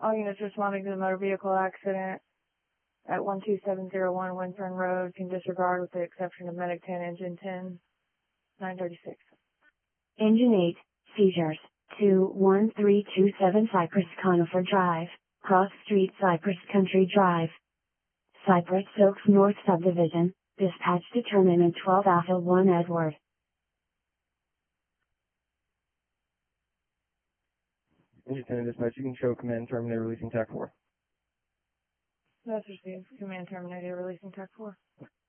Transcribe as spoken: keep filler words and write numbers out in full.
All units responding to the motor vehicle accident at one two seven zero one Windsurn Road can disregard with the exception of Medic ten, Engine ten, nine thirty-six. Engine eight, seizures, two one three two seven Cypress Conifer Drive, Cross Street, Cypress Country Drive. Cypress Oaks North Subdivision, dispatch determinant twelve Alpha one Edward. Engine ten dispatch, you can show command terminator releasing T A C four. That's received. Command terminated, releasing T A C four.